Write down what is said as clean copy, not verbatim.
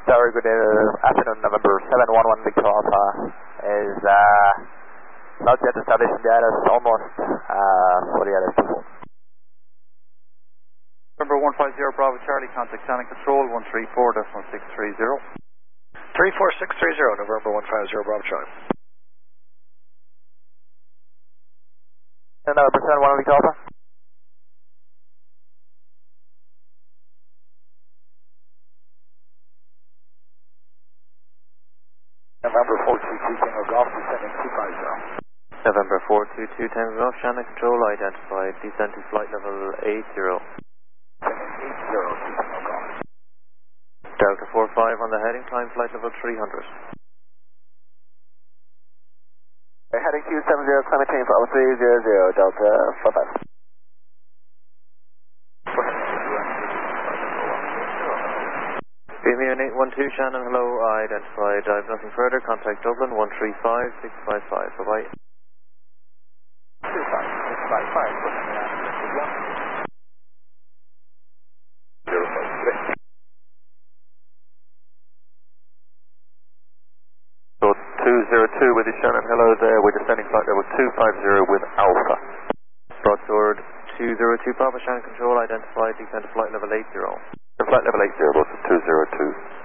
Tower, good afternoon, November 711 Victor Alpha is not yet established in the ILS, almost for the ILS 24. November 150 Bravo Charlie, contact Shannon Control 134.630. 34630, November 150 Bravo Charlie. And November 711 Victor Alpha. November 422 Tango Golf, descending 250. November 422 Tango Golf, Shannon Control, identified, descend to flight level 80. Descending 80 Tango Golf. Delta 45 on the heading, climb flight level 300. Heading 270, climb maintain for level 300, Delta 45. Premium 812, Shannon, hello, identified, I have nothing further, contact Dublin 135655, bye-bye. 25655, So 202 with you, Shannon, hello there, we're descending flight level 250 with Alpha. Broadsword 202 Bravo, Shannon Control, identified, descend to flight level 80. Flight level 80, Boston 202.